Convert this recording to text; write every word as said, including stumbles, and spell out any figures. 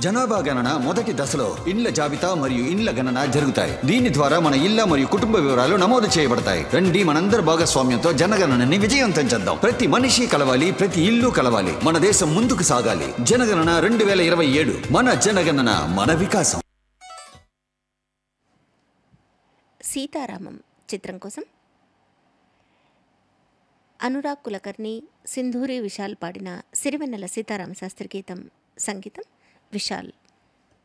జనాభా గణన మొదటి దశలో ఇండ్ల జాబితా మరియు ఇండ్ల గణన జరుగుతాయి. దీని ద్వారా మన ఇళ్ల మరియు కుటుంబ వివరాలు నమోదు చేయబడతాయి. రండి మనందరి భాగస్వామ్యంతో జనగణనని విజయవంతం చేద్దాం. ప్రతి మనిషి కలవాలి, ప్రతి ఇల్లు కలవాలి. మన దేశం ముందుకు సాగాలి. జనగణన రెండు వేల ఇరవై ఏడు మన జనగణన మన వికాసం. సీతారామం చిత్రం కోసం అనురాగ్ కులకర్ణి, సింధూరి విశాల్ పాడిన సిరివెన్నెల సీతారామ శాస్త్రి గీతం. సంగీతం విశాల్.